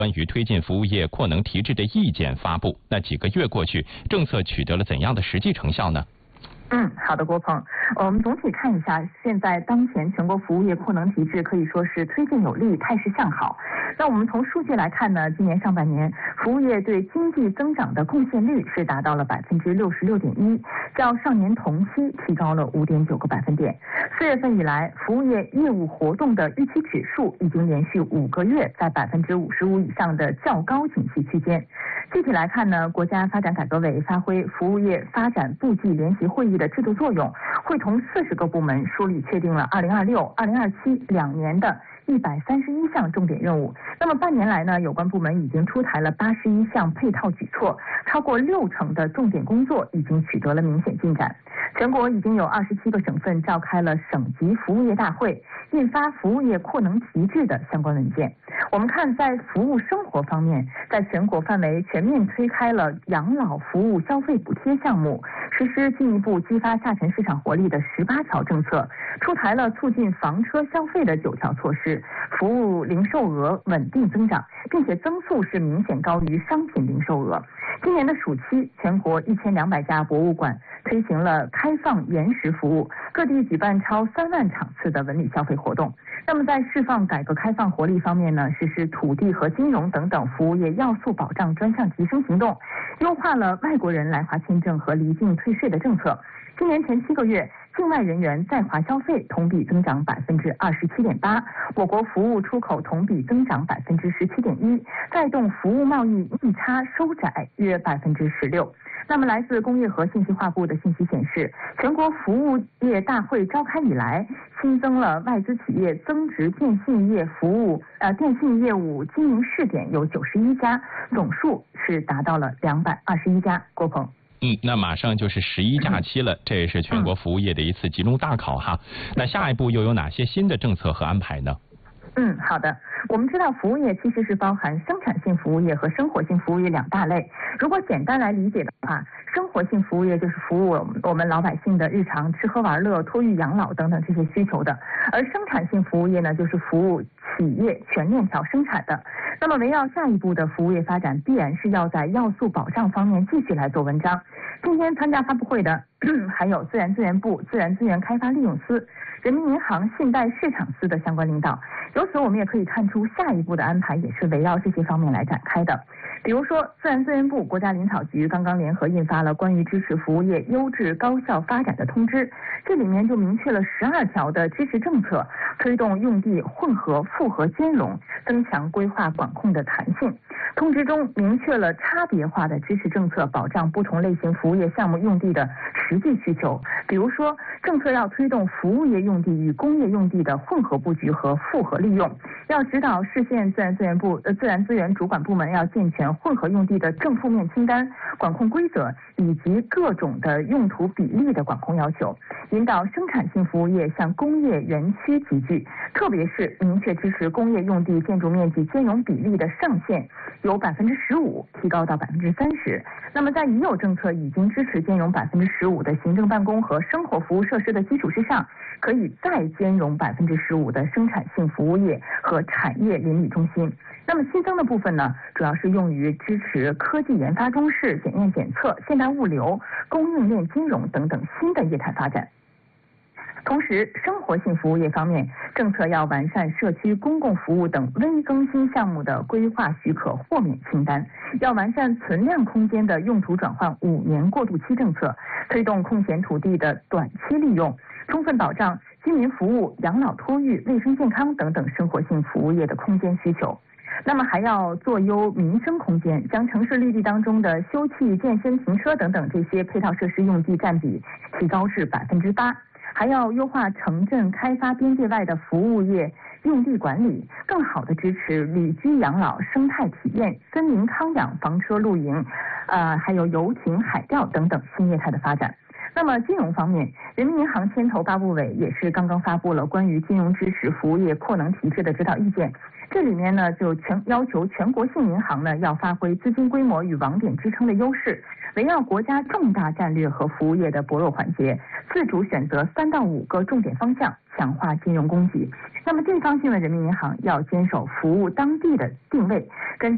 关于推进服务业扩能提质的意见发布。那几个月过去，政策取得了怎样的实际成效呢？ 好的，郭鹏，我们总体看一下，现在当前全国服务业扩能提质可以说是推进有力，态势向好。那我们从数据来看呢，今年上半年服务业对经济增长的贡献率是达到了66.1%，较上年同期提高了5.9个百分点。4月份以来，服务业业务活动的预期指数已经连续5个月在55%以上的较高景气区间。具体来看呢，国家发展改革委发挥服务业发展部际联席会议的制度作用，会同40个部门梳理确定了2026、2027两年的131项重点任务。那么半年来呢，有关部门已经出台了81项配套举措，超过60%的重点工作已经取得了明显进展。全国已经有27个省份召开了省级服务业大会，印发服务业扩能提质的相关文件。我们看在服务生活方面，在全国范围全面推开了养老服务消费补贴项目，实施进一步激发下沉市场活力的18条政策，出台了促进房车消费的9条措施，服务零售额稳定增长，并且增速是明显高于商品零售额。今年的暑期，全国1200家博物馆推行了开放延时服务，各地举办超3万场次的文旅消费活动。那么在释放改革开放活力方面呢，实施土地和金融等等服务业要素保障专项提升行动，优化了外国人来华签证和离境退税的政策。今年前7个月，境外人员在华消费同比增长27.8%，我国服务出口同比增长17.1%，带动服务贸易逆差收窄约16%。那么来自工业和信息化部的信息显示，全国服务业大会召开以来，新增了外资企业增值电信业务经营试点有91家，总数是达到了221家。郭鹏。 那马上就是11假期了，这也是全国服务业的一次集中大考哈。那下一步又有哪些新的政策和安排呢？ 好的。我们知道服务业其实是包含生产性服务业和生活性服务业2大类。如果简单来理解的话，生活性服务业就是服务我们老百姓的日常吃喝玩乐、托育养老等等这些需求的，而生产性服务业呢，就是服务企业全链条生产的。那么围绕下一步的服务业发展，必然是要在要素保障方面继续来做文章。今天参加发布会的还有自然资源部自然资源开发利用司、人民银行信贷市场司的相关领导。由此我们也可以看出，下一步的安排也是围绕这些方面来展开的。比如说，自然资源部、国家林草局刚刚联合印发了关于支持服务业优质高效发展的通知，这里面就明确了12条的支持政策，推动用地混合复合兼容，增强规划管控的弹性。通知中明确了差别化的支持政策，保障不同类型服务业项目用地的实际需求。比如说，政策要推动服务业用地与工业用地的混合布局和复合利用，要指导市县自然资源主管部门要健全混合用地的正负面清单、管控规则以及各种的用途比例的管控要求，引导生产性服务业向工业园区集聚，特别是明确支持工业用地建筑面积兼容比例的上限由15%提高到30%。那么在已有政策已经支持兼容15%的行政办公和生活服务设施的基础之上，可以再兼容15%的生产性服务业和产业邻里中心。那么新增的部分呢，主要是用于支持科技研发中试、检验检测、现代物流、供应链金融等等新的业态发展。同时，生活性服务业方面，政策要完善社区公共服务等微更新项目的规划许可豁免清单，要完善存量空间的用途转换5年过渡期政策，推动空闲土地的短期利用，充分保障居民服务、养老托育、卫生健康等等生活性服务业的空间需求。那么还要做优民生空间，将城市绿地当中的休憩、健身、停车等等这些配套设施用地占比提高至8%。还要优化城镇开发边界外的服务业用地管理，更好地支持旅居养老、生态体验、森林康养、房车露营，还有游艇、海钓等等新业态的发展。那么金融方面，人民银行牵头发布委也是刚刚发布了关于金融支持服务业扩能提质的指导意见。这里面呢，就要求全国性银行呢要发挥资金规模与网点支撑的优势，围绕国家重大战略和服务业的薄弱环节，自主选择3到5个重点方向，强化金融供给。那么地方性的人民银行要坚守服务当地的定位，跟